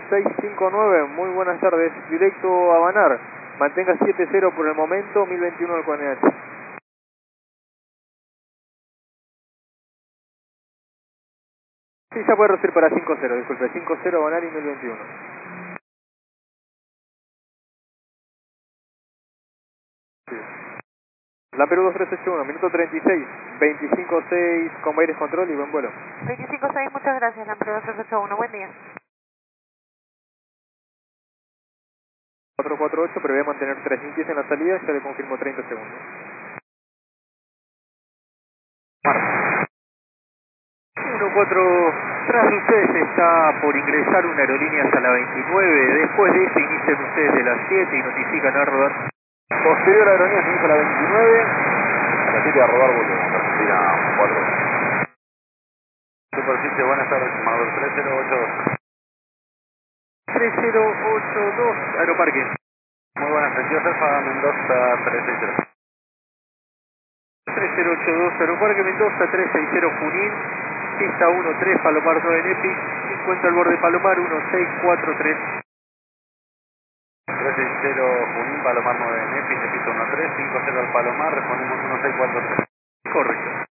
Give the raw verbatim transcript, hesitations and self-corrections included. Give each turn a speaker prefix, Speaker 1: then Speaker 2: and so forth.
Speaker 1: seis cinco nueve, muy buenas tardes, directo a Banar, mantenga siete cero por el momento, mil veintiuno al coordinate. Sí, ya puede recibir para cinco cero, disculpe, cinco cero Banar y mil veintiuno. Sí. La Perú dos tres ocho uno, minuto treinta y seis, veinticinco seis con Baires Control y buen vuelo.
Speaker 2: veinticinco seis, muchas gracias, la Perú dos tres ocho uno, buen día.
Speaker 1: cuatro cuatro ocho, prevé mantener tres mil pies en la salida, ya le confirmo treinta segundos. uno cuatro, tras ustedes está por ingresar una aerolínea hasta la veintinueve, después de eso inician ustedes de las siete y notifican a rodar. Posterior aerolínea se inicia a la veintinueve, a las siete a rodar vuelo, Argentina cuatro.
Speaker 3: Superficie, buenas tardes, Manuel tres cero ocho dos.
Speaker 1: tres cero ocho dos, Aeroparque.
Speaker 3: Muy buenas, sentido Alfa, Mendoza tres seis cero.
Speaker 1: tres cero ocho dos, Aeroparque Mendoza, trescientos sesenta Junín, pista uno tres, Palomar nueve Nepi, cincuenta al borde Palomar, uno seis cuatro tres.
Speaker 3: tres seis cero Junín, Palomar nueve Nepi, repito uno tres, cinco cero al Palomar, respondemos uno seis cuatro tres.
Speaker 1: Correcto.